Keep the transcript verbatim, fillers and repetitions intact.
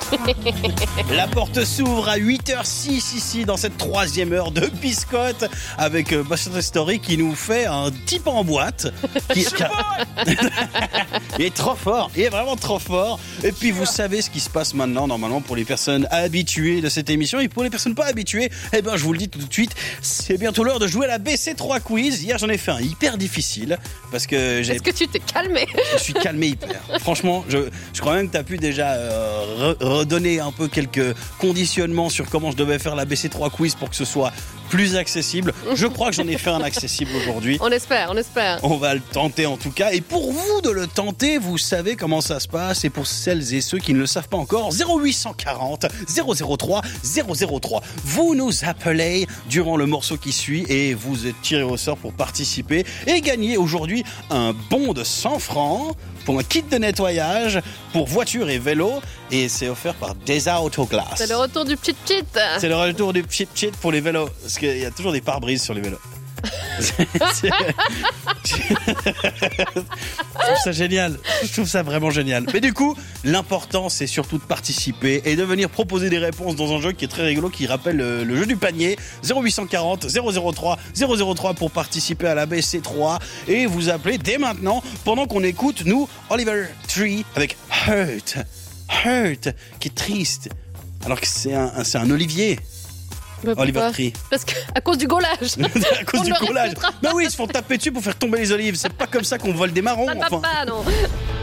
La porte s'ouvre à huit heures six ici dans cette troisième heure de Biscotte avec euh, Bastien Story qui nous fait un type en boîte. Qui, qui a... Il est trop fort, il est vraiment trop fort. Et puis vous savez ce qui se passe maintenant normalement pour les personnes habituées de cette émission et pour les personnes pas habituées, eh ben je vous le dis tout de suite, c'est bientôt l'heure de jouer à la B C trois quiz. Hier j'en ai fait un hyper difficile parce que j'ai... Est-ce que tu t'es calmé? Je suis calmé hyper. Franchement, je, je crois même que tu as pu déjà euh, re- redonner un peu quelques conditionnements sur comment je devais faire la B C trois quiz pour que ce soit plus accessible. Je crois que j'en ai fait un accessible aujourd'hui. On espère, on espère. On va le tenter en tout cas. Et pour vous de le tenter, vous savez comment ça se passe. Et pour celles et ceux qui ne le savent pas encore, zéro huit cent quarante zéro zéro trois zéro zéro trois. Vous nous appelez durant le morceau qui suit et vous êtes tiré au sort pour participer et gagner aujourd'hui un bon de cent francs pour un kit de nettoyage pour voiture et vélo. Et c'est offert par Desa Autoglass. C'est le retour du petit cheat. C'est le retour du cheat cheat pour les vélos. Parce qu'il y a toujours des pare-brises sur les vélos. C'est- c'est- Je trouve ça génial. Je trouve ça vraiment génial. Mais du coup, l'important, c'est surtout de participer et de venir proposer des réponses dans un jeu qui est très rigolo, qui rappelle le, le jeu du panier. zéro huit cent quarante zéro zéro trois zéro zéro trois pour participer à la B C trois. Et vous appelez dès maintenant pendant qu'on écoute, nous, Oliver Tree avec Hurt. Hurt, qui est triste. Alors que c'est un, c'est un olivier. Bah, Oliver pourquoi? Tree. Parce que, à cause du gaulage. À cause On du ne collage. respectera Bah oui, ils se font taper dessus pour faire tomber les olives. C'est pas comme ça qu'on vole des marrons. Ça ne va Enfin. pas, non.